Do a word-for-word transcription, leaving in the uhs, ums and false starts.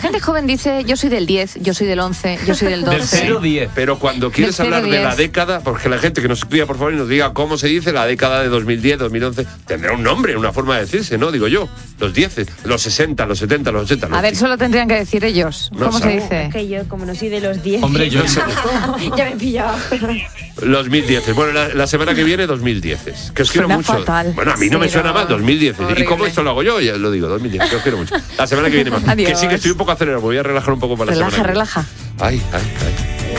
gente joven dice, yo soy del diez, yo soy del once, yo soy del doce. Del cero diez. Pero cuando quieres Del hablar cero de la diez. década, porque la gente que nos escriba, por favor, y nos diga cómo se dice la década de dos mil diez, dos mil once, tendrá un nombre, una forma de decirse, ¿no? Digo yo, los diez, los sesenta, los setenta, los ochenta. Los A ver, solo tendrían que decir ellos. No ¿Cómo sabe. se dice? Que yo, como no soy de los diez. Hombre, yo Ya me he pillado. Los mil diez. Bueno, la, la semana que viene, dos mil diez. Que os quiero Suena mucho. fatal. Bueno, a mí no me Cero. suena mal, dos mil diez. Horrible. Y como esto lo hago yo, ya lo digo, dos mil diez. Que os quiero mucho. La semana que viene más. Adiós. Que sí que estoy un poco acelerado, me voy a relajar un poco para la Relaja, semana que viene. relaja. Ay, ay, ay.